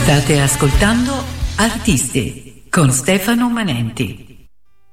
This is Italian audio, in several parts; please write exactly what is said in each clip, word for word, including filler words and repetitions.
State ascoltando Artisti con Stefano Manenti.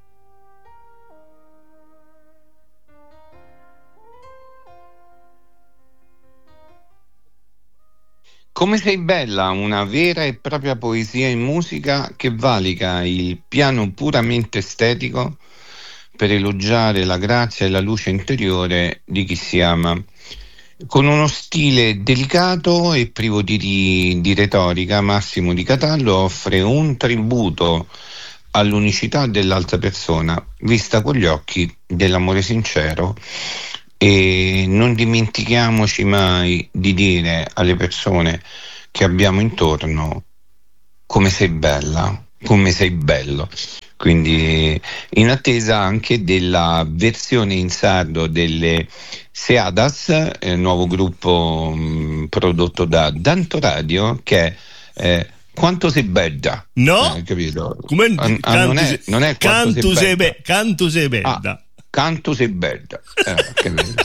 Come sei bella, una vera e propria poesia in musica che valica il piano puramente estetico per elogiare la grazia e la luce interiore di chi si ama. Con uno stile delicato e privo di, di retorica, Massimo Di Cataldo offre un tributo all'unicità dell'altra persona, vista con gli occhi dell'amore sincero. E non dimentichiamoci mai di dire alle persone che abbiamo intorno come sei bella, come sei bello. Quindi in attesa anche della versione in sardo delle Seadas, eh, nuovo gruppo mh, prodotto da Danto Radio, che è eh, Quanto sei bella. No, eh, capito? come Ah, ah, non, è, non è quanto cantu sei sei bella. be- cantu sei bella. Ah, canto sei bella. Eh, capito?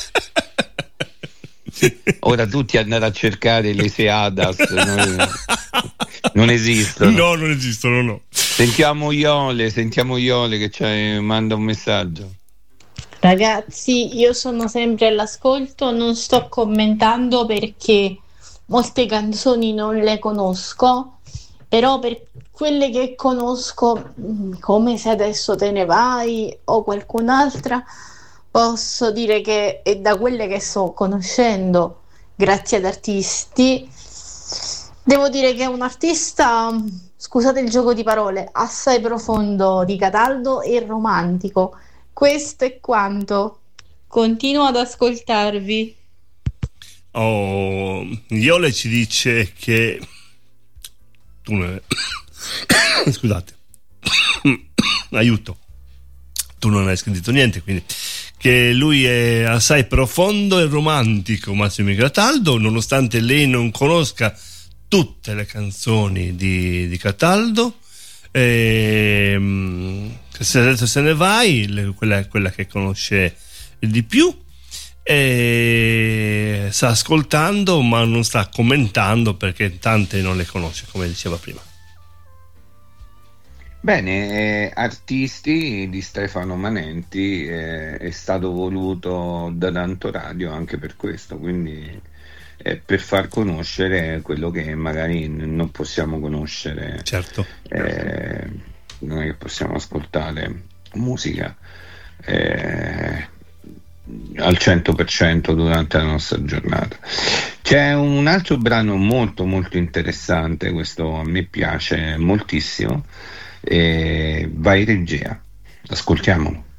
Ora tutti andare a cercare le Seadas, non, non esistono. No, non esistono, no. Sentiamo Iole, sentiamo Iole che ci manda un messaggio. Ragazzi, io sono sempre all'ascolto, non sto commentando perché molte canzoni non le conosco, però per quelle che conosco, come Se adesso te ne vai o qualcun'altra, posso dire che è da quelle che sto conoscendo, grazie ad artisti. Devo dire che è un artista, scusate il gioco di parole, assai profondo, Di Cataldo e romantico. Questo è quanto. Continuo ad ascoltarvi. Oh, Iole ci dice che tu non è... scusate, aiuto, tu non hai scritto niente, quindi che lui è assai profondo e romantico, Massimo Di Cataldo, nonostante lei non conosca tutte le canzoni di, di Cataldo. E, se adesso se ne vai, le, quella è quella che conosce di più, e sta ascoltando ma non sta commentando perché tante non le conosce, come diceva prima. Bene, eh, Artisti di Stefano Manenti eh, è stato voluto da Danto Radio anche per questo, quindi eh, per far conoscere quello che magari n- non possiamo conoscere. Certo. Eh, non è che possiamo ascoltare musica eh, al cento per cento durante la nostra giornata. C'è un altro brano molto molto interessante, questo a me piace moltissimo, eh, Vai Regia, ascoltiamolo.